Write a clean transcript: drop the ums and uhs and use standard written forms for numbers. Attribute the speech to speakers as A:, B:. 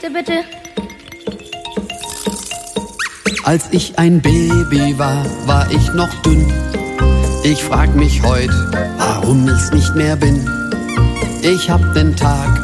A: nächste bitte.
B: Als ich ein Baby war ich noch dünn. Ich frag mich heut, warum ich's nicht mehr bin. Ich hab den Tag